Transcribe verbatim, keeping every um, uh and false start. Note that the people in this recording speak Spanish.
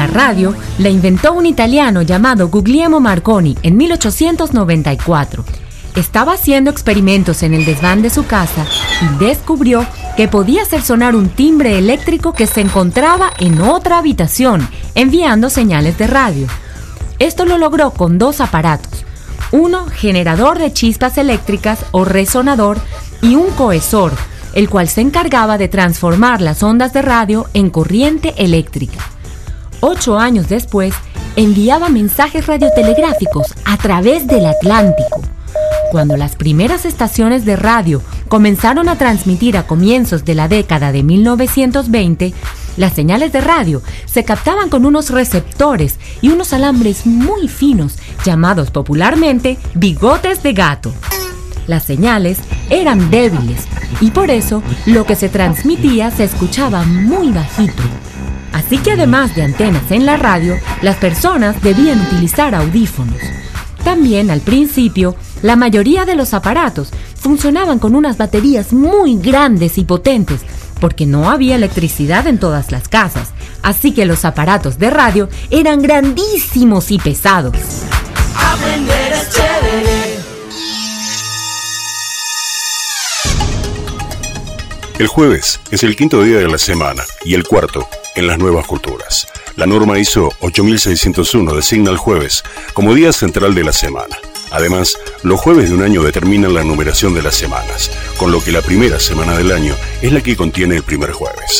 La radio la inventó un italiano llamado Guglielmo Marconi en mil ochocientos noventa y cuatro. Estaba haciendo experimentos en el desván de su casa y descubrió que podía hacer sonar un timbre eléctrico que se encontraba en otra habitación, enviando señales de radio. Esto lo logró con dos aparatos, uno generador de chispas eléctricas o resonador y un cohesor, el cual se encargaba de transformar las ondas de radio en corriente eléctrica. Ocho años después, enviaba mensajes radiotelegráficos a través del Atlántico. Cuando las primeras estaciones de radio comenzaron a transmitir a comienzos de la década de mil novecientos veinte, las señales de radio se captaban con unos receptores y unos alambres muy finos, llamados popularmente bigotes de gato. Las señales eran débiles y por eso lo que se transmitía se escuchaba muy bajito. Así que además de antenas en la radio, las personas debían utilizar audífonos. También al principio, la mayoría de los aparatos funcionaban con unas baterías muy grandes y potentes, porque no había electricidad en todas las casas, así que los aparatos de radio eran grandísimos y pesados. Aprender es chévere. El jueves es el quinto día de la semana y el cuarto en las nuevas culturas. La norma I S O ocho mil seiscientos uno designa el jueves como día central de la semana. Además, los jueves de un año determinan la numeración de las semanas, con lo que la primera semana del año es la que contiene el primer jueves.